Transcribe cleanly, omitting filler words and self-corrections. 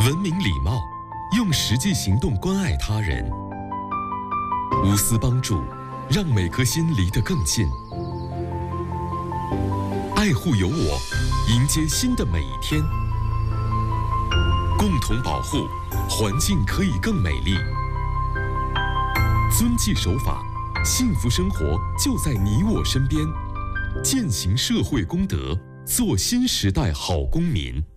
文明礼貌，用实际行动关爱他人，无私帮助，让每颗心离得更近。爱护有我，迎接新的每一天。共同保护，环境可以更美丽。遵纪守法，幸福生活就在你我身边。践行社会公德，做新时代好公民。